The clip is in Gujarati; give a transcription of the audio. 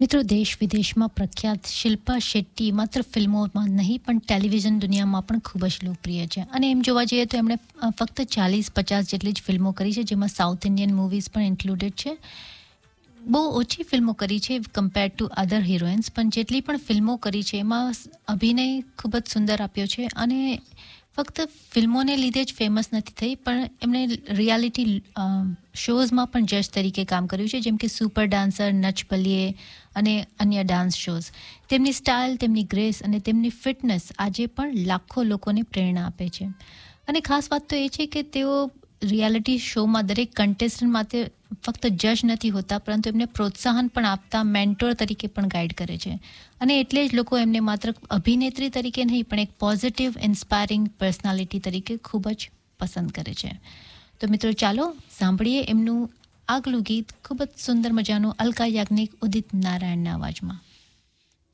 મિત્રો દેશ વિદેશમાં પ્રખ્યાત શિલ્પા શેટ્ટી માત્ર ફિલ્મોમાં નહીં પણ ટેલિવિઝન દુનિયામાં પણ ખૂબ જ લોકપ્રિય છે અને એમ જોવા જઈએ તો એમણે ફક્ત 40-50 જેટલી જ ફિલ્મો કરી છે, જેમાં સાઉથ ઇન્ડિયન મૂવીઝ પણ ઇન્ક્લુડેડ છે. બહુ ઓછી ફિલ્મો કરી છે કમ્પેર્ડ ટુ અધર હિરોઈન્સ, પણ જેટલી પણ ફિલ્મો કરી છે એમાં અભિનય ખૂબ જ સુંદર આપ્યો છે અને ફક્ત ફિલ્મોને લીધે જ ફેમસ નથી થઈ, પણ એમણે રિયાલિટી શોઝમાં પણ જજ તરીકે કામ કર્યું છે, જેમ કે સુપર ડાન્સર, નચ બલિએ અને અન્ય ડાન્સ શોઝ. તેમની સ્ટાઇલ, તેમની ગ્રેસ અને તેમની ફિટનેસ આજે પણ લાખો લોકોને પ્રેરણા આપે છે. અને ખાસ વાત તો એ છે કે તેઓ રિયાલિટી શોમાં દરેક કન્ટેસ્ટન્ટ માટે ફક્ત જજ નથી હોતા, પરંતુ એમને પ્રોત્સાહન પણ આપતા મેન્ટોર તરીકે પણ ગાઈડ કરે છે. અને એટલે જ લોકો એમને માત્ર અભિનેત્રી તરીકે નહીં પણ એક પોઝિટિવ ઇન્સ્પાયરિંગ પર્સનાલિટી તરીકે ખૂબ જ પસંદ કરે છે. તો મિત્રો ચાલો સાંભળીએ એમનું આગલું ગીત, ખૂબ જ સુંદર મજાનું અલકા યાજ્ઞિક, ઉદિત નારાયણના અવાજમાં.